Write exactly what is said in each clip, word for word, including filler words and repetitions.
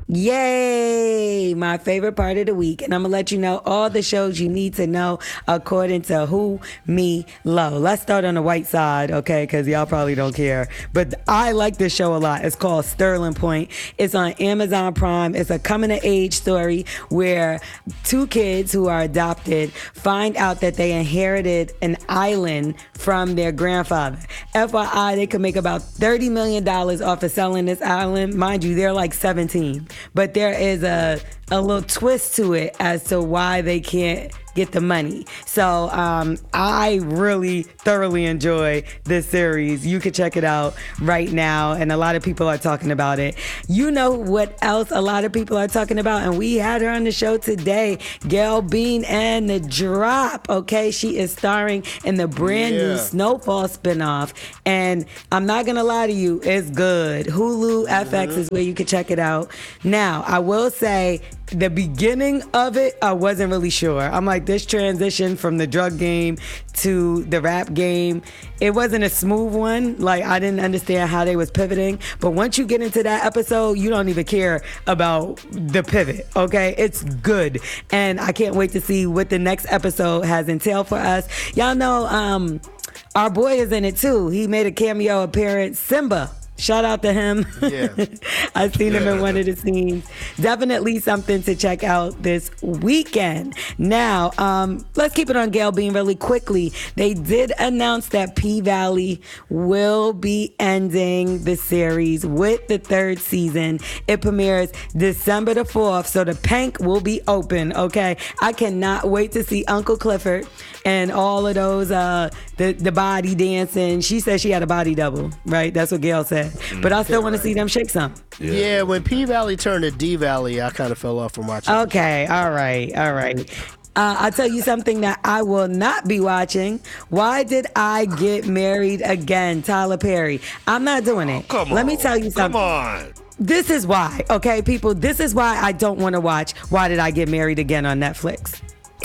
Yay! My favorite part of the week. And I'm going to let you know all the shows you need to know according to Who, Me, Low. Let's start on the white side, okay? Because y'all probably don't care. But I like this show a lot. It's called Sterling Point. It's on Amazon Prime. It's a coming-of-age story where two kids who are adopted find out that they inherited an island from their grandfather. F Y I, they could make about thirty million dollars off of selling this island. Mind you, they're like seventeen. But there is a, a little twist to it as to why they can't get the money. So um, I really thoroughly enjoy this series. You can check it out right now, and a lot of people are talking about it. You know what else a lot of people are talking about, and we had her on the show today, Gail Bean and The Drop, okay? She is starring in the brand yeah. new Snowfall spinoff, and I'm not gonna lie to you, it's good. Hulu, F X mm-hmm. is where you can check it out. Now, I will say, the beginning of it, I wasn't really sure. I'm like, this transition from the drug game to the rap game, it wasn't a smooth one. Like, I didn't understand how they was pivoting. But once you get into that episode, you don't even care about the pivot, okay? It's good. And I can't wait to see what the next episode has entailed for us. Y'all know um, our boy is in it too. He made a cameo appearance, Simba. Shout out to him. Yeah. I've seen yeah. him in one of the scenes. Definitely something to check out this weekend. Now, um, let's keep it on Gail Bean really quickly. They did announce that P-Valley will be ending the series with the third season. It premieres December the fourth, so the Pank will be open, okay? I cannot wait to see Uncle Clifford and all of those, uh, the, the body dancing. She said she had a body double, right? That's what Gail said. But I still want to see them shake some. Yeah, yeah, when P-Valley turned to D-Valley, I kind of fell off from watching. Okay, all right, all right. Uh, I'll tell you something that I will not be watching. Why Did I Get Married Again? Tyler Perry. I'm not doing it. Oh, come Let on. me tell you something. Come on. This is why, okay, people? This is why I don't want to watch Why Did I Get Married Again on Netflix.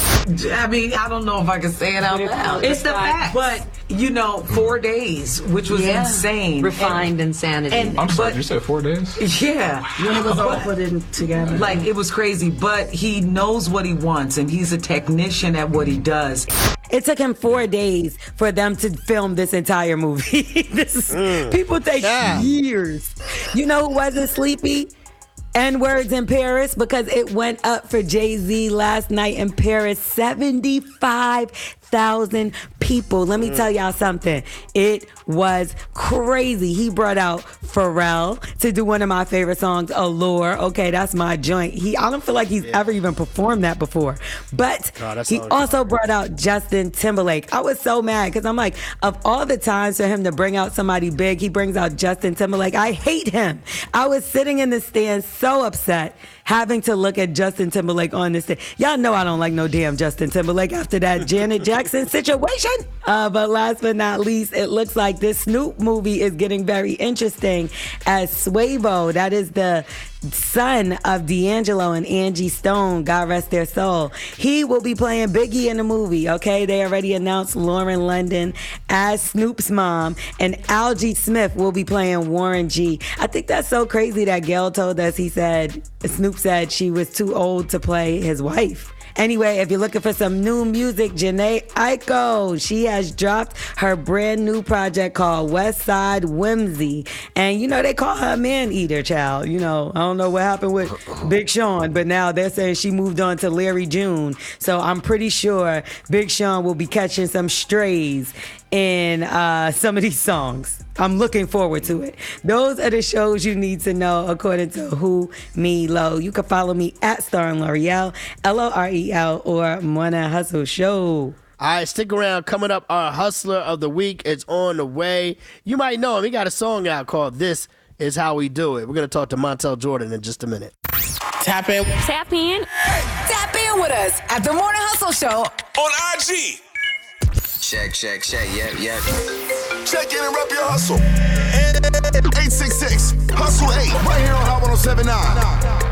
I mean, I don't know if I can say it out loud. It's the fact. But, you know, four days, which was yeah. insane. Refined and, insanity. And, I'm sorry, but, you said four days? Yeah. When it was all put in together. Like, it was crazy. But he knows what he wants, and he's a technician at what he does. It took him four days for them to film this entire movie. this is, mm. People take yeah. years. You know who wasn't sleepy? N-words in Paris, because it went up for Jay-Z last night in Paris. seventy-five thousand people. Let me mm. tell y'all something. It was crazy. He brought out Pharrell to do one of my favorite songs, Allure. Okay, that's my joint. He, I don't feel like he's yeah. ever even performed that before. But oh, he also brought out Justin Timberlake. I was so mad because I'm like, of all the times for him to bring out somebody big, he brings out Justin Timberlake. I hate him. I was sitting in the stands so upset having to look at Justin Timberlake on the stage. Y'all know I don't like no damn Justin Timberlake after that Janet Jackson situation. Uh, but last but not least, it looks like this Snoop movie is getting very interesting as Swavo, that is the son of D'Angelo and Angie Stone, God rest their soul. He will be playing Biggie in the movie, okay? They already announced Lauren London as Snoop's mom, and Algie Smith will be playing Warren G. I think that's so crazy that Gail told us, he said, Snoop said she was too old to play his wife. Anyway, if you're looking for some new music, Jhené Aiko, she has dropped her brand new project called West Side Whimsy. And, you know, they call her a man-eater, child. You know, I don't know what happened with Big Sean, but now they're saying she moved on to Larry June. So I'm pretty sure Big Sean will be catching some strays in uh, some of these songs. I'm looking forward to it. Those are the shows you need to know according to Who, Me, Low. You can follow me at Star and L'Oreal, L O R E L, or Mwana Hustle Show. All right, stick around. Coming up, our Hustler of the Week is on the way. You might know him. He got a song out called This Is How We Do It. We're going to talk to Montel Jordan in just a minute. Tap in. Tap in. Tap in with us at the Morning Hustle Show on I G. Check, check, check, yep, yep. Check in and rep your hustle. eight six six, hustle eight, right here on Hot one oh seven point nine.